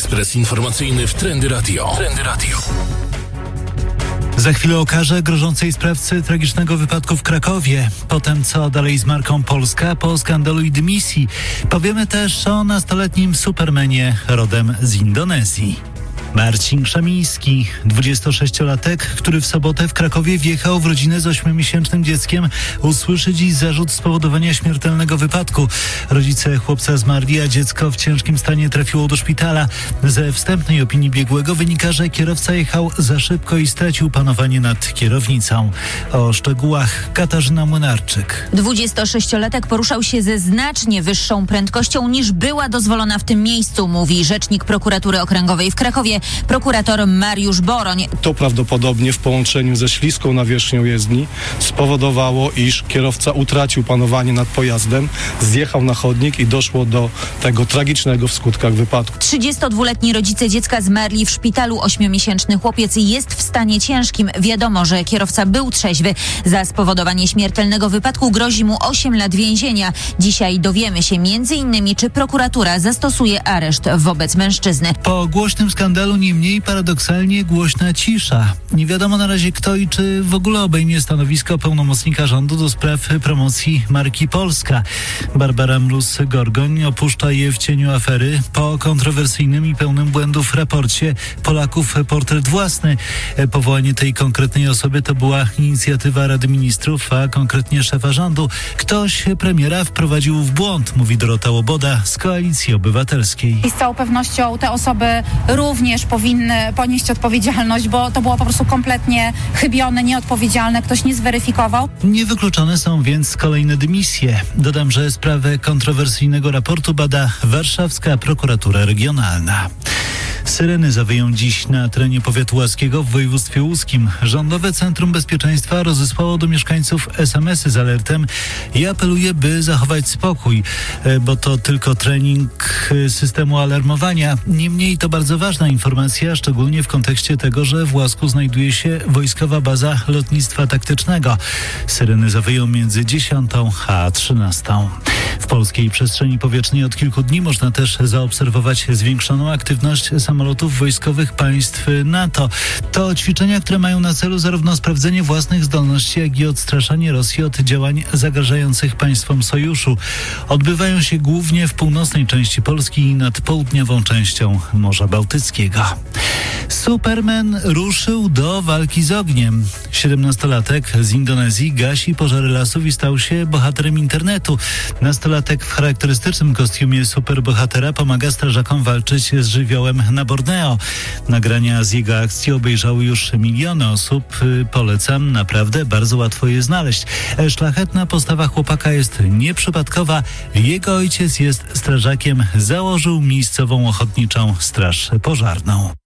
Ekspres informacyjny w Trendy Radio. Za chwilę o karze grożącej sprawcy tragicznego wypadku w Krakowie. Potem co dalej z marką Polska po skandalu i dymisji. Powiemy też o nastoletnim Supermanie rodem z Indonezji. Marcin Krzemiński, 26-latek, który w sobotę w Krakowie wjechał w rodzinę z 8-miesięcznym dzieckiem, usłyszy dziś zarzut spowodowania śmiertelnego wypadku. Rodzice chłopca zmarli, a dziecko w ciężkim stanie trafiło do szpitala. Ze wstępnej opinii biegłego wynika, że kierowca jechał za szybko i stracił panowanie nad kierownicą. O szczegółach Katarzyna Młynarczyk. 26-latek poruszał się ze znacznie wyższą prędkością niż była dozwolona w tym miejscu, mówi rzecznik prokuratury okręgowej w Krakowie, prokurator Mariusz Boroń. To prawdopodobnie w połączeniu ze śliską nawierzchnią jezdni spowodowało, iż kierowca utracił panowanie nad pojazdem, zjechał na chodnik i doszło do tego tragicznego w skutkach wypadku. 32-letni rodzice dziecka zmarli w szpitalu. 8-miesięczny chłopiec jest w stanie ciężkim. Wiadomo, że kierowca był trzeźwy. Za spowodowanie śmiertelnego wypadku grozi mu 8 lat więzienia. Dzisiaj dowiemy się m.in. czy prokuratura zastosuje areszt wobec mężczyzny. Po głośnym skandalu nie mniej paradoksalnie głośna cisza. Nie wiadomo na razie kto i czy w ogóle obejmie stanowisko pełnomocnika rządu do spraw promocji marki Polska. Barbara Mróz-Gorgoń opuszcza je w cieniu afery po kontrowersyjnym i pełnym błędów raporcie Polaków portret własny. Powołanie tej konkretnej osoby to była inicjatywa Rady Ministrów, a konkretnie szefa rządu. Ktoś premiera wprowadził w błąd, mówi Dorota Łoboda z Koalicji Obywatelskiej. I z całą pewnością te osoby również powinny ponieść odpowiedzialność, bo to było po prostu kompletnie chybione, nieodpowiedzialne, ktoś nie zweryfikował. Niewykluczone są więc kolejne dymisje. Dodam, że sprawę kontrowersyjnego raportu bada warszawska prokuratura regionalna. Syreny zawyją dziś na terenie powiatu łaskiego w województwie łódzkim. Rządowe Centrum Bezpieczeństwa rozesłało do mieszkańców SMS-y z alertem i apeluje, by zachować spokój, bo to tylko trening systemu alarmowania. Niemniej to bardzo ważna informacja, szczególnie w kontekście tego, że w Łasku znajduje się wojskowa baza lotnictwa taktycznego. Syreny zawyją między 10 a 13. W polskiej przestrzeni powietrznej od kilku dni można też zaobserwować zwiększoną aktywność samolotów wojskowych państw NATO. To ćwiczenia, które mają na celu zarówno sprawdzenie własnych zdolności, jak i odstraszanie Rosji od działań zagrażających państwom sojuszu. Odbywają się głównie w północnej części Polski i nad południową częścią Morza Bałtyckiego. Superman ruszył do walki z ogniem. 17-latek z Indonezji gasi pożary lasów i stał się bohaterem internetu. Nastolatek w charakterystycznym kostiumie superbohatera pomaga strażakom walczyć z żywiołem na Borneo. Nagrania z jego akcji obejrzały już miliony osób. Polecam, naprawdę bardzo łatwo je znaleźć. Szlachetna postawa chłopaka jest nieprzypadkowa. Jego ojciec jest strażakiem, założył miejscową ochotniczą straż pożarną.